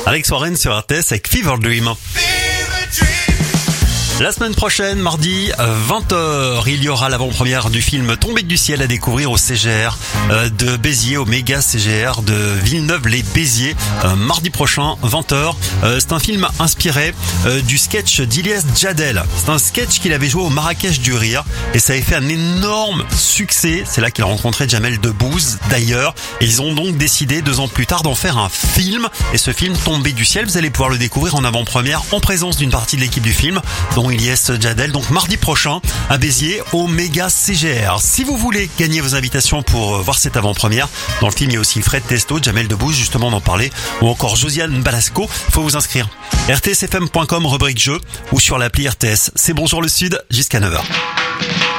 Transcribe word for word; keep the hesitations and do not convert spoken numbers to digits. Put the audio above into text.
Alex Warren sur R T S avec Fever Dream. La semaine prochaine, mardi, vingt heures, il y aura l'avant-première du film Tombé du ciel à découvrir au C G R de Béziers, au méga C G R de Villeneuve-les-Béziers, mardi prochain, vingt heures. C'est un film inspiré du sketch d'Ilyes Djadel. C'est un sketch qu'il avait joué au Marrakech du Rire et ça avait fait un énorme succès. C'est là qu'il a rencontré Jamel Debbouze d'ailleurs. Et ils ont donc décidé deux ans plus tard d'en faire un film. Et ce film Tombé du ciel, vous allez pouvoir le découvrir en avant-première en présence d'une partie de l'équipe du film, dont Ilyes Djadel, donc mardi prochain à Béziers au méga C G R. Si vous voulez gagner vos invitations pour voir cette avant-première, dans le film il y a aussi Fred Testo, Jamel Debbouze justement d'en parler, ou encore Josiane Balasco, faut vous inscrire. R T S F M point com rubrique jeu ou sur l'appli R T S. C'est Bonjour le Sud jusqu'à neuf heures.